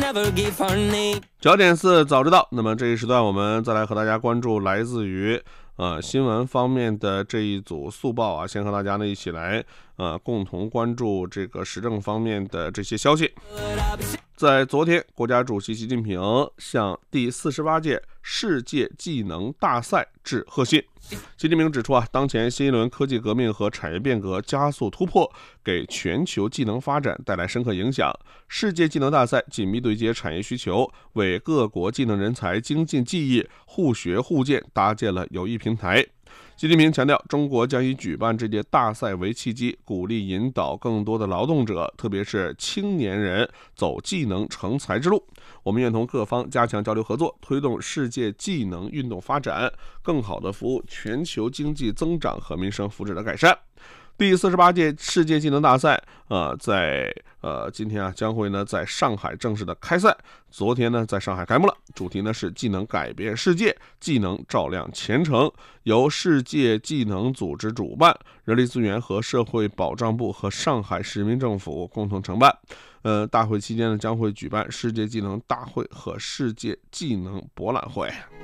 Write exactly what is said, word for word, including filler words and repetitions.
九点四早知道。那么这一时段我们再来和大家关注来自于呃新闻方面的这一组速报啊，先和大家呢一起来呃共同关注这个时政方面的这些消息。在昨天，国家主席习近平向第四十八届世界技能大赛致贺信。习近平指出啊，当前新一轮科技革命和产业变革加速突破，给全球技能发展带来深刻影响。世界技能大赛紧密对接产业需求，为各国技能人才精进技艺、互学互鉴搭建了有益平台。习近平强调，中国将以举办这届大赛为契机，鼓励引导更多的劳动者，特别是青年人走技能成才之路。我们愿同各方加强交流合作，推动世界技能运动发展，更好地服务全球经济增长和民生福祉的改善。第四十八届世界技能大赛，呃，在呃今天啊将会呢在上海正式的开赛。昨天呢在上海开幕了，主题呢是技能改变世界，技能照亮前程，由世界技能组织主办，人力资源和社会保障部和上海市人民政府共同承办。呃，大会期间呢将会举办世界技能大会和世界技能博览会。